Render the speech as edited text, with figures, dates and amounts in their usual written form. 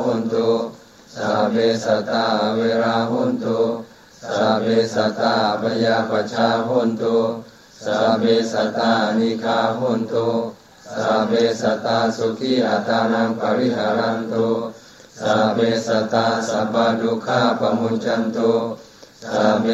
หุนตุสัพเพสัตตาเวราหุนตุสัพเพสัตตาพยาปัชชาหุนตุสัพเพสัตตานิฆาหุนตุสัพเพสัตตาสุขีอัตานังปริหารันตุสัพเพสัตตาสัพพะทุกขาปมุจจันตุสัพเพ